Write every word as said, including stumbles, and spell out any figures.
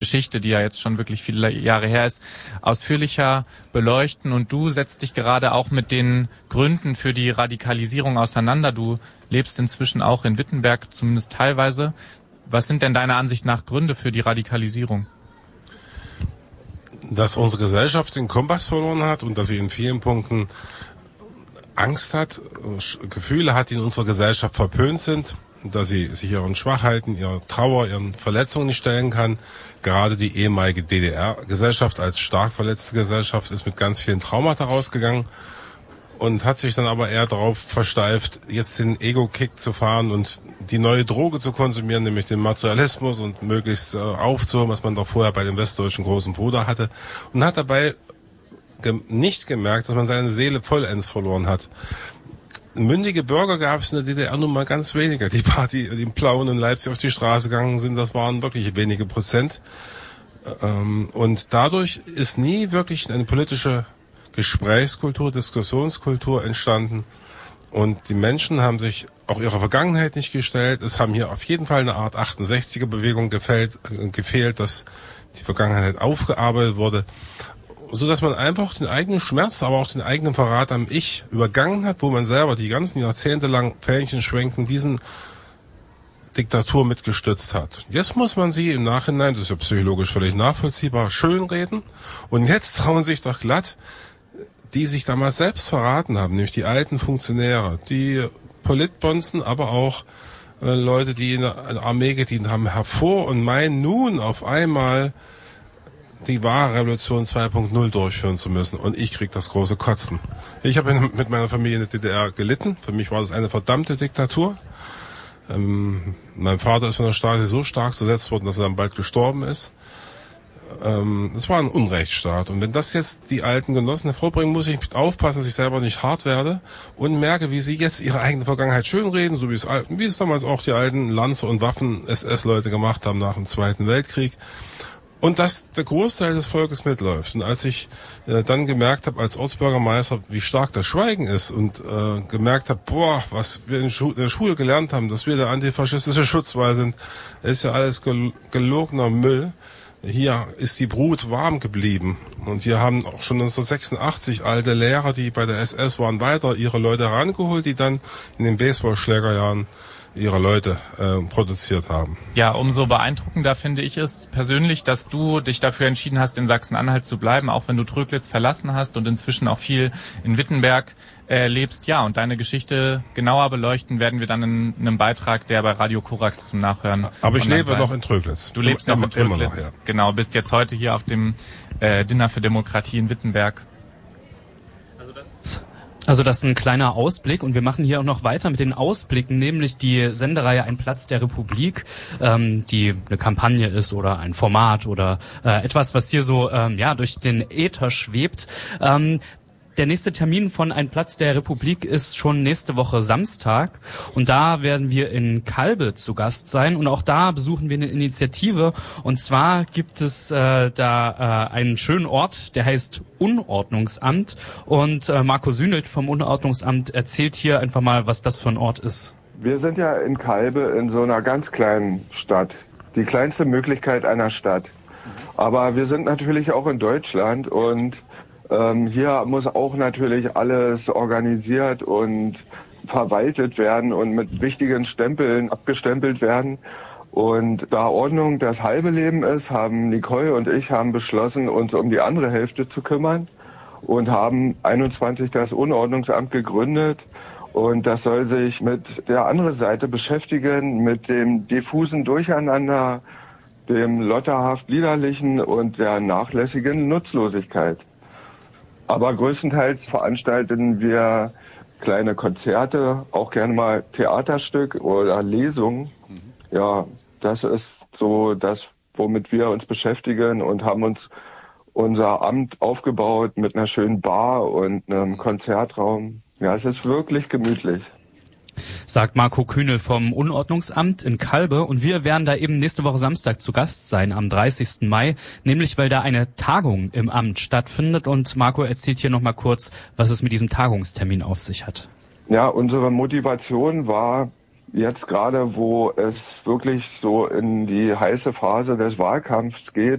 Geschichte, die ja jetzt schon wirklich viele Jahre her ist, ausführlicher beleuchten. Und du setzt dich gerade auch mit den Gründen für die Radikalisierung auseinander. Du lebst inzwischen auch in Wittenberg, zumindest teilweise. Was sind denn deiner Ansicht nach Gründe für die Radikalisierung? Dass unsere Gesellschaft den Kompass verloren hat und dass sie in vielen Punkten Angst hat, Gefühle hat, die in unserer Gesellschaft verpönt sind, dass sie sich ihren Schwachheiten, ihrer Trauer, ihren Verletzungen nicht stellen kann. Gerade die ehemalige D D R-Gesellschaft als stark verletzte Gesellschaft ist mit ganz vielen Traumata rausgegangen und hat sich dann aber eher darauf versteift, jetzt den Ego-Kick zu fahren und die neue Droge zu konsumieren, nämlich den Materialismus und möglichst äh, aufzuholen, was man doch vorher bei dem westdeutschen großen Bruder hatte, und hat dabei ge- nicht gemerkt, dass man seine Seele vollends verloren hat. Mündige Bürger gab es in der D D R nun mal ganz weniger. Die paar, die in Plauen und Leipzig auf die Straße gegangen sind, das waren wirklich wenige Prozent. Und dadurch ist nie wirklich eine politische Gesprächskultur, Diskussionskultur entstanden. Und die Menschen haben sich auch ihrer Vergangenheit nicht gestellt. Es haben hier auf jeden Fall eine Art achtundsechziger-Bewegung gefehlt, gefehlt, dass die Vergangenheit aufgearbeitet wurde, so dass man einfach den eigenen Schmerz, aber auch den eigenen Verrat am Ich übergangen hat, wo man selber die ganzen Jahrzehnte lang Fähnchen schwenken, diesen Diktatur mitgestützt hat. Jetzt muss man sie im Nachhinein, das ist ja psychologisch völlig nachvollziehbar, schönreden. Und jetzt trauen sich doch glatt, die sich damals selbst verraten haben, nämlich die alten Funktionäre, die Politbonzen, aber auch äh, Leute, die in der Armee gedient haben, hervor und meinen nun auf einmal die wahre Revolution zwei Punkt null durchführen zu müssen. Und ich krieg das große Kotzen. Ich habe mit meiner Familie in der D D R gelitten. Für mich war das eine verdammte Diktatur. Ähm, mein Vater ist von der Stasi so stark zersetzt worden, dass er dann bald gestorben ist. Ähm, es war ein Unrechtsstaat. Und wenn das jetzt die alten Genossen hervorbringen, muss ich aufpassen, dass ich selber nicht hart werde und merke, wie sie jetzt ihre eigene Vergangenheit schönreden, so wie es, wie es damals auch die alten Lanze- und Waffen-S S-Leute gemacht haben nach dem Zweiten Weltkrieg. Und dass der Großteil des Volkes mitläuft. Und als ich äh, dann gemerkt habe als Ortsbürgermeister, wie stark das Schweigen ist und äh, gemerkt habe, boah, was wir in, Schu- in der Schule gelernt haben, dass wir der antifaschistische Schutzwall sind, ist ja alles gel- gelogener Müll. Hier ist die Brut warm geblieben. Und wir haben auch schon neunzehnhundertsechsundachtzig alte Lehrer, die bei der S S waren, weiter ihre Leute herangeholt, die dann in den Baseballschlägerjahren ihre Leute äh, produziert haben. Ja, umso beeindruckender finde ich es persönlich, dass du dich dafür entschieden hast, in Sachsen-Anhalt zu bleiben, auch wenn du Tröglitz verlassen hast und inzwischen auch viel in Wittenberg äh, lebst. Ja, und deine Geschichte genauer beleuchten werden wir dann in einem Beitrag, der bei Radio Korax zum Nachhören. Aber ich lebe sein. noch in Tröglitz. Du lebst immer, noch in Tröglitz. Immer noch, ja. Genau, bist jetzt heute hier auf dem äh, Dinner für Demokratie in Wittenberg. Also das Also das ist ein kleiner Ausblick und wir machen hier auch noch weiter mit den Ausblicken, nämlich die Sendereihe Ein Platz der Republik, ähm, die eine Kampagne ist oder ein Format oder äh, etwas, was hier so ähm, ja durch den Äther schwebt. Ähm, Der nächste Termin von Ein Platz der Republik ist schon nächste Woche Samstag und da werden wir in Kalbe zu Gast sein und auch da besuchen wir eine Initiative und zwar gibt es äh, da äh, einen schönen Ort, der heißt Unordnungsamt und äh, Marco Sühnelt vom Unordnungsamt erzählt hier einfach mal, was das für ein Ort ist. Wir sind ja in Kalbe in so einer ganz kleinen Stadt, die kleinste Möglichkeit einer Stadt, aber wir sind natürlich auch in Deutschland und Ähm, hier muss auch natürlich alles organisiert und verwaltet werden und mit wichtigen Stempeln abgestempelt werden. Und da Ordnung das halbe Leben ist, haben Nicole und ich haben beschlossen, uns um die andere Hälfte zu kümmern und haben einundzwanzig das Unordnungsamt gegründet. Und das soll sich mit der anderen Seite beschäftigen, mit dem diffusen Durcheinander, dem lotterhaft Liederlichen und der nachlässigen Nutzlosigkeit. Aber größtenteils veranstalten wir kleine Konzerte, auch gerne mal Theaterstück oder Lesungen. Ja, das ist so das, womit wir uns beschäftigen und haben uns unser Amt aufgebaut mit einer schönen Bar und einem Konzertraum. Ja, es ist wirklich gemütlich. Sagt Marco Kühnel vom Unordnungsamt in Kalbe und wir werden da eben nächste Woche Samstag zu Gast sein, am dreißigsten Mai, nämlich weil da eine Tagung im Amt stattfindet und Marco erzählt hier nochmal kurz, was es mit diesem Tagungstermin auf sich hat. Ja, unsere Motivation war jetzt gerade, wo es wirklich so in die heiße Phase des Wahlkampfs geht,